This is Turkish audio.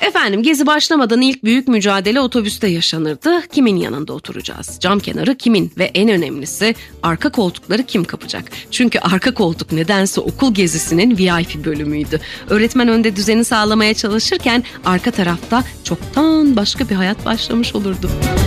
Efendim, gezi başlamadan ilk büyük mücadele otobüste yaşanırdı. Kimin yanında oturacağız? Cam kenarı kimin? Ve en önemlisi, arka koltukları kim kapacak? Çünkü arka koltuk nedense okul gezisinin VIP bölümüydü. Öğretmen önde düzeni sağlamaya çalışırken arka tarafta çoktan başka bir hayat başlamış olurdu.